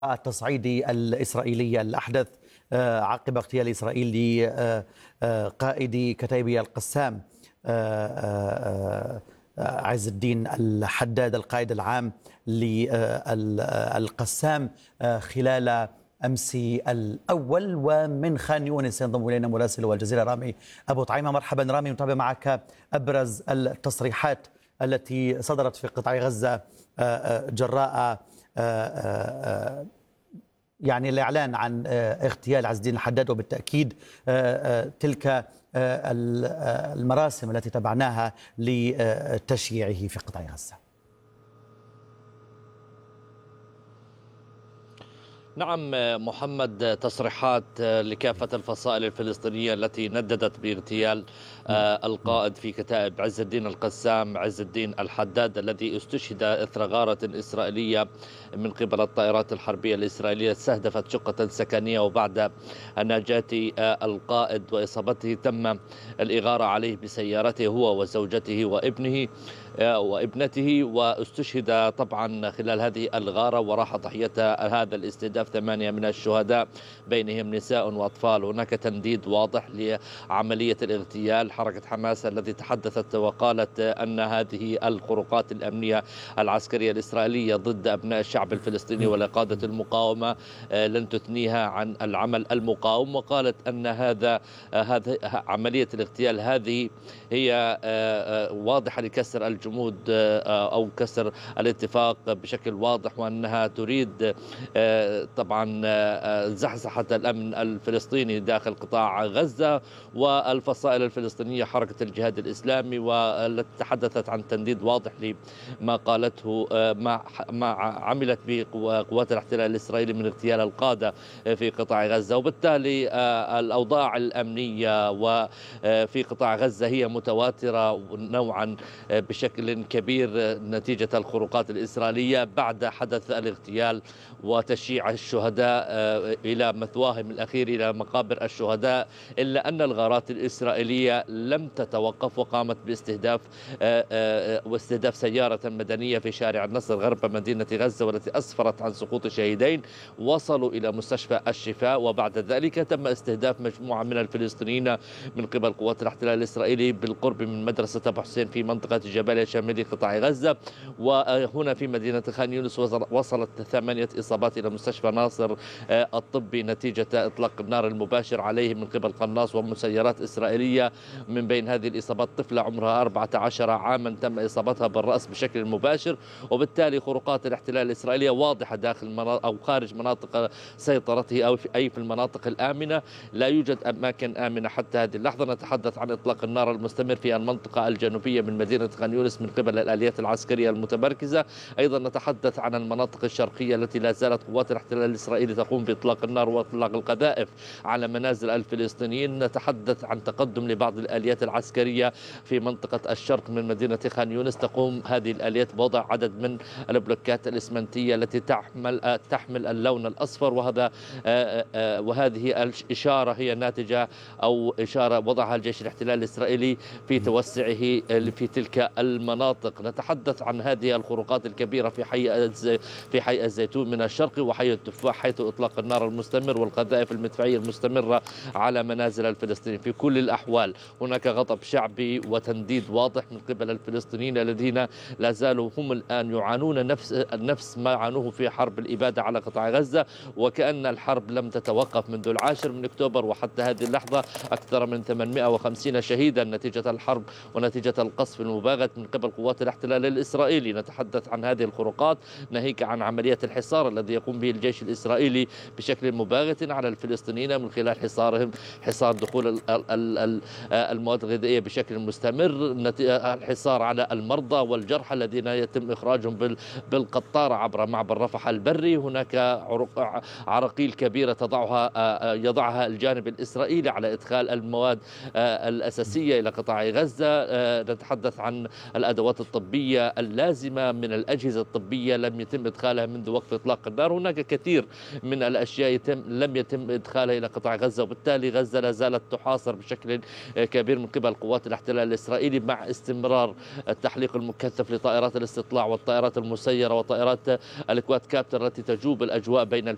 التصعيدي الإسرائيلي الأحدث عقب اغتيال إسرائيل قائد كتيبة القسام عز الدين الحداد القائد العام للقسام خلال أمس الأول. ومن خان يونس ينضم إلينا مراسل الجزيرة رامي أبو طعيمة. مرحبا رامي، نتابع معك أبرز التصريحات التي صدرت في قطاع غزة جراء يعني الإعلان عن اغتيال عز الدين الحداد، وبالتأكيد تلك المراسم التي تبعناها لتشييعه في قطاع غزة. نعم محمد، تصريحات لكافة الفصائل الفلسطينية التي نددت باغتيال القائد في كتائب عز الدين القسام عز الدين الحداد الذي استشهد إثر غارة إسرائيلية من قبل الطائرات الحربية الإسرائيلية استهدفت شقة سكنية، وبعد نجاة القائد وإصابته تم الإغارة عليه بسيارته هو وزوجته وابنته، واستشهد طبعا خلال هذه الغارة، وراح ضحية هذا الاستهداف 8 من الشهداء بينهم نساء وأطفال. هناك تنديد واضح لعملية الاغتيال. حركة حماس التي تحدثت وقالت أن هذه الخروقات الأمنية العسكرية الإسرائيلية ضد أبناء الشعب الفلسطيني ولقادة المقاومة لن تثنيها عن العمل المقاوم، وقالت أن هذا عملية الاغتيال هذه هي واضحة لكسر الجمود أو كسر الاتفاق بشكل واضح، وأنها تريد طبعا زحزحة الأمن الفلسطيني داخل قطاع غزة. والفصائل الفلسطينية حركة الجهاد الإسلامي والتي تحدثت عن تنديد واضح لما قالته ما عملت به قوات الاحتلال الإسرائيلي من اغتيال القادة في قطاع غزة. وبالتالي الأوضاع الأمنية وفي قطاع غزة هي متواترة نوعا بشكل كبير نتيجة الخروقات الإسرائيلية بعد حدث الاغتيال وتشييع الشهداء إلى مثواهم الأخير إلى مقابر الشهداء. إلا أن الغارات الإسرائيلية لم تتوقف وقامت باستهداف سيارة مدنية في شارع النصر غرب مدينة غزة، والتي أسفرت عن سقوط شهيدين وصلوا إلى مستشفى الشفاء. وبعد ذلك تم استهداف مجموعة من الفلسطينيين من قبل قوات الاحتلال الإسرائيلي بالقرب من مدرسة أبو حسين في منطقة جباليا شمالي قطاع غزة. وهنا في مدينة خان يونس وصلت 8 إصابات إلى مستشفى ناصر الطبي نتيجة إطلاق النار المباشر عليه من قبل قناص ومسيرات إسرائيلية. من بين هذه الإصابات طفلة عمرها 14 عاما تم إصابتها بالرأس بشكل مباشر. وبالتالي خروقات الاحتلال الإسرائيلية واضحة داخل أو خارج مناطق سيطرته أو في المناطق الآمنة. لا يوجد أماكن آمنة حتى هذه اللحظة. نتحدث عن إطلاق النار المستمر في المنطقة الجنوبية من مدينة خان يونس من قبل الآليات العسكرية المتمركزة. أيضا نتحدث عن المناطق الشرقية التي لا زالت قوات الاحتلال الإسرائيلي تقوم بإطلاق النار وإطلاق القذائف على منازل الفلسطينيين. نتحدث عن تقدم لبعض الآليات العسكرية في منطقة الشرق من مدينة خان يونس. تقوم هذه الآليات بوضع عدد من البلوكات الإسمنتية التي تحمل اللون الأصفر، وهذه الإشارة هي ناتجة أو إشارة وضعها الجيش الاحتلال الإسرائيلي في توسعه في تلك المناطق. نتحدث عن هذه الخروقات الكبيرة في حي الزيتون من الشرق وحي التفاح، حيث إطلاق النار المستمر والقذائف المدفعية المستمرة على منازل الفلسطينيين. في كل الأحوال هناك غضب شعبي وتنديد واضح من قبل الفلسطينيين الذين لا زالوا هم الآن يعانون نفس ما عانوه في حرب الإبادة على قطاع غزة، وكأن الحرب لم تتوقف منذ 10 من أكتوبر وحتى هذه اللحظة. أكثر من 850 شهيدا نتيجة الحرب ونتيجة القصف المباغت من قبل قوات الاحتلال الإسرائيلي. نتحدث عن هذه الخروقات ناهيك عن عملية الحصار الذي يقوم به الجيش الإسرائيلي بشكل مباغت على الفلسطينيين من خلال حصار دخول المواد الغذائية بشكل مستمر، الحصار على المرضى والجرحى الذين يتم إخراجهم بالقطارة عبر معبر رفح البري. هناك عراقيل كبيرة يضعها الجانب الإسرائيلي على إدخال المواد الأساسية إلى قطاع غزة. نتحدث عن الأدوات الطبية اللازمة من الأجهزة الطبية لم يتم إدخالها منذ وقت إطلاق النار. هناك كثير من الأشياء لم يتم إدخالها إلى قطاع غزة، وبالتالي غزة لا زالت تحاصر بشكل كبير من قبل قوات الاحتلال الإسرائيلي مع استمرار التحليق المكثف لطائرات الاستطلاع والطائرات المسيرة وطائرات الكواد كابتر التي تجوب الأجواء بين